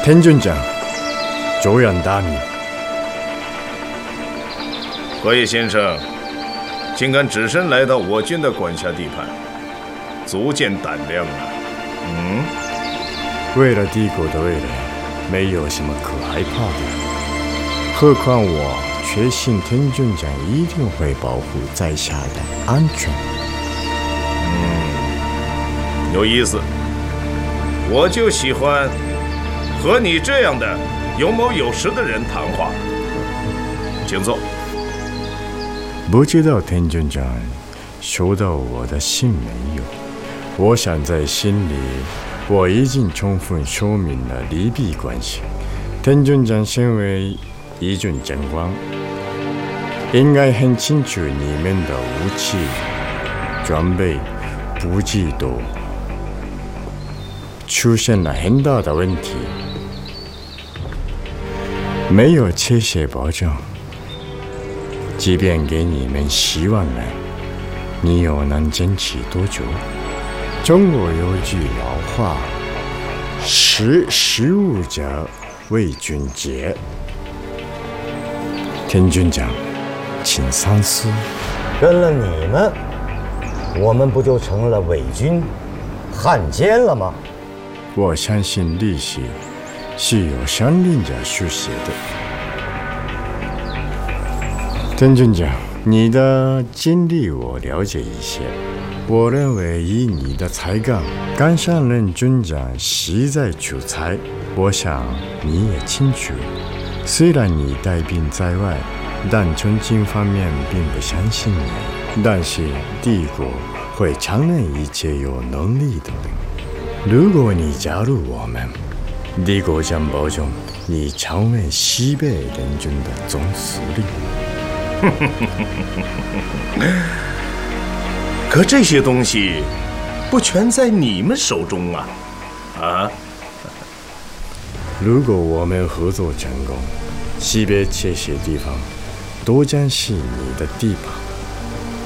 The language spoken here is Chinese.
田军长，久仰大名。 河野先生，竟敢只身来到我军的管辖地盘，足见胆量啊！ 为了帝国的未来，没有什么可害怕的。何况我确信田军长一定会保护在下的安全。 有意思。我就喜欢和你这样的有谋有识的人谈话。请坐。 不知道田军长收到我的信没有？我想在心里我已经充分说明了利弊关系。田军长身为一军长官，应该很清楚你们的武器装备补给都出现了很大的问题，没有切实保障。即便给你们希望了，你又能坚持多久？中国有句老话，识时务者为俊杰。田军长，请三思。 跟了你们，我们不就成了伪军、汉奸了吗？ 我相信历史是由上令者书写的。田军长，你的经历我了解一些。我认为以你的才干，敢上任军长实在出彩。我想你也清楚，虽然你带兵在外，但从军方面并不相信你。但是帝国会承认一切有能力的人。如果你加入我们，帝国将保证你成为西北联军的总司令。 可这些东西不全在你们手中啊！ 如果我们合作成功，西北这些地方都将是你的地盘。